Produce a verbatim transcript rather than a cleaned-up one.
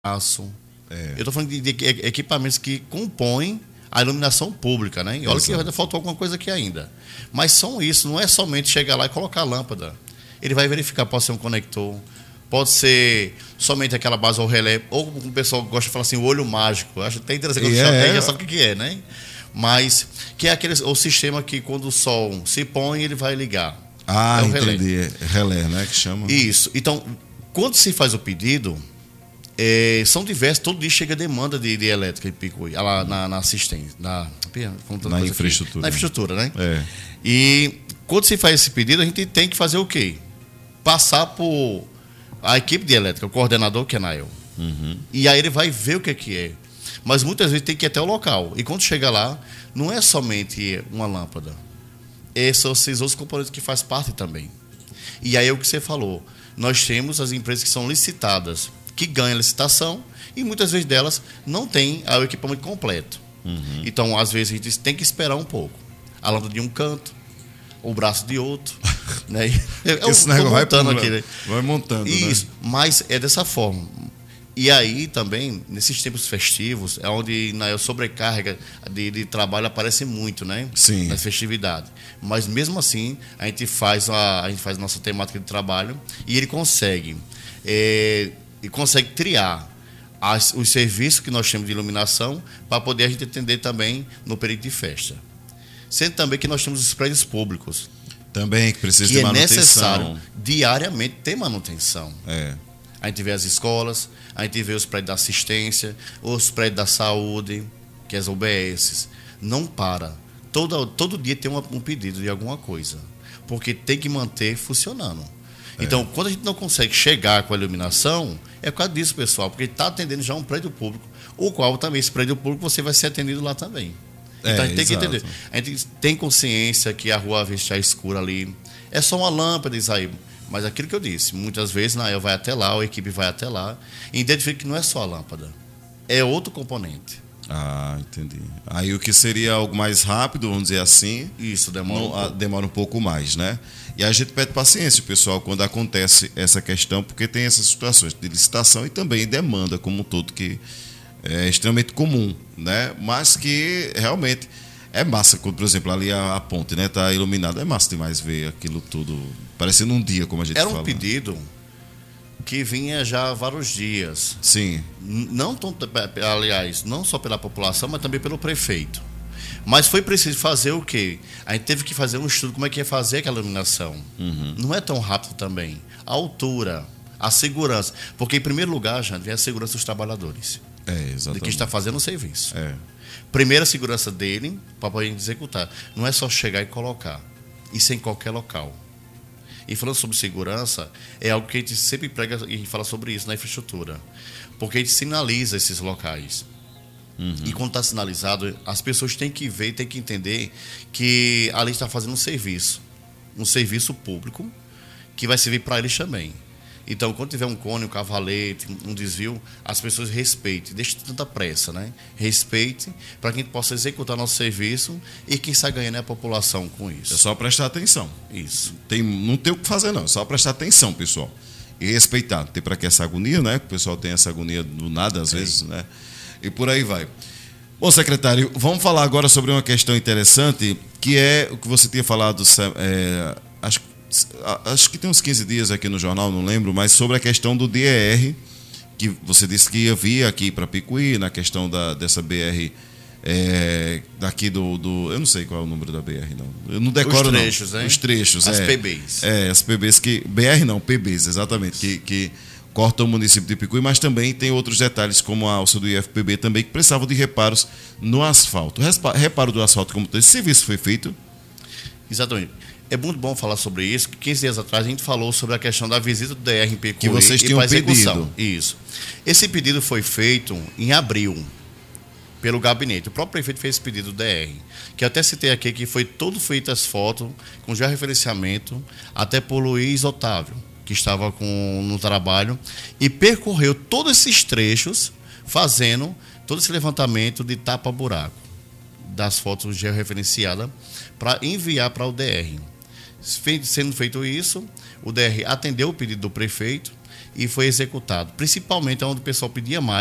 aço. É. Eu estou falando de, de equipamentos que compõem a iluminação pública, né? E olha Exato. Que ainda faltou alguma coisa aqui ainda. Mas são isso, não é somente chegar lá e colocar a lâmpada. Ele vai verificar, pode ser um conector, pode ser somente aquela base ao relé, ou como o pessoal gosta de falar assim, o olho mágico. Eu acho até interessante quando yeah. chama, já sabe o que é, né? Mas que é aquele, o sistema que quando o sol se põe, ele vai ligar. Ah, é o entendi. Relé. relé, né? Que chama. Isso. Então, quando se faz o pedido, é, são diversos, todo dia chega demanda de, de elétrica em Picuí, lá na, na assistência, na, na infraestrutura. Aqui, na infraestrutura, né? É. E quando se faz esse pedido, a gente tem que fazer o quê? Passar por a equipe de elétrica, o coordenador, que é Nael. Uhum. E aí ele vai ver o que é que é. Mas muitas vezes tem que ir até o local. E quando chega lá, não é somente uma lâmpada. Esses são esses outros componentes que faz parte também. E aí é o que você falou. Nós temos as empresas que são licitadas, que ganham a licitação, e muitas vezes delas não têm o equipamento completo. Uhum. Então, às vezes, a gente tem que esperar um pouco. A lâmpada de um canto, o braço de outro. Né? Eu Esse negócio montando vai, aqui, né? vai montando. Isso, né? Mas é dessa forma. E aí também, nesses tempos festivos, é onde na sobrecarga de, de trabalho aparece muito, né? Sim. Na festividade. Mas mesmo assim, a gente faz a, a gente faz a nossa temática de trabalho e ele consegue, é, e consegue triar as, os serviços que nós temos de iluminação para poder a gente atender também no período de festa. Sendo também que nós temos os prédios públicos. Também que precisa que de é manutenção. necessário diariamente ter manutenção. É. A gente vê as escolas, a gente vê os prédios da assistência, os prédios da saúde, que é as O B S. Não para. Todo, todo dia tem uma, um pedido de alguma coisa. Porque tem que manter funcionando. É. Então, quando a gente não consegue chegar com a iluminação, é por causa disso, pessoal. Porque está atendendo já um prédio público, o qual também, esse prédio público, você vai ser atendido lá também. Então, é, a gente tem exato. que entender. A gente tem consciência que a rua está escura ali. É só uma lâmpada, Isaí. Mas aquilo que eu disse, muitas vezes Nael vai até lá, a equipe vai até lá, e identifica que não é só a lâmpada, é outro componente. Ah, entendi. Aí o que seria algo mais rápido, vamos dizer assim, isso demora, não, um, pouco. demora um pouco mais, né? E a gente pede paciência, pessoal, quando acontece essa questão, porque tem essas situações de licitação e também demanda como um todo, que é extremamente comum, né? Mas que realmente é massa, quando, por exemplo, ali a, a ponte, né, tá iluminada, é massa demais ver aquilo tudo, parecendo um dia, como a gente Era fala. um pedido que vinha já há vários dias. Sim. Não, aliás, não só pela população, mas também pelo prefeito. Mas foi preciso fazer o quê? A gente teve que fazer um estudo como é que ia fazer aquela iluminação. Uhum. Não é tão rápido também. A altura, a segurança. Porque, em primeiro lugar, já vem a segurança dos trabalhadores. É, exatamente. De quem está fazendo o serviço. É. Primeiro, a segurança dele, para poder executar. Não é só chegar e colocar. Isso é em qualquer local. E falando sobre segurança, é algo que a gente sempre prega e fala sobre isso na infraestrutura. Porque a gente sinaliza esses locais. Uhum. E quando está sinalizado, as pessoas têm que ver, têm que entender que ali está fazendo um serviço. Um serviço público que vai servir para eles também. Então, quando tiver um cone, um cavalete, um desvio, as pessoas respeitem, deixem tanta pressa, né? Respeitem para que a gente possa executar nosso serviço e quem sai ganhando é a população com isso. É só prestar atenção. Isso. Tem, não tem o que fazer, não. É só prestar atenção, pessoal. E respeitar. Tem para que essa agonia, né? O pessoal tem essa agonia do nada, às é. vezes, né? E por aí vai. Bom, secretário, vamos falar agora sobre uma questão interessante, que é o que você tinha falado, é, acho que Acho que tem uns quinze dias aqui no jornal, não lembro, mas sobre a questão do D E R, que você disse que ia vir aqui para Picuí, na questão da, dessa B R é, daqui do, do... Eu não sei qual é o número da B R, não. Eu não decoro, Os trechos, não. Hein? Os trechos, As é. P Bs. É, as P Bs que... B R não, P Bs, exatamente, que, que cortam o município de Picuí, mas também tem outros detalhes, como a alça do I F P B também, que precisavam de reparos no asfalto. Reparo do asfalto, como todo esse serviço foi feito? Exatamente. É muito bom falar sobre isso, porque quinze dias atrás a gente falou sobre a questão da visita do D R em Picuí que vocês tinham e para execução. Pedido. Isso. Esse pedido foi feito em abril pelo gabinete. O próprio prefeito fez esse pedido do D R, que eu até citei aqui, que foi todo feito as fotos, com georreferenciamento, até por Luiz Otávio, que estava com, no trabalho, e percorreu todos esses trechos, fazendo todo esse levantamento de tapa-buraco das fotos georreferenciadas para enviar para o D R. Sendo feito isso, o D R atendeu o pedido do prefeito e foi executado. Principalmente onde o pessoal pedia mais.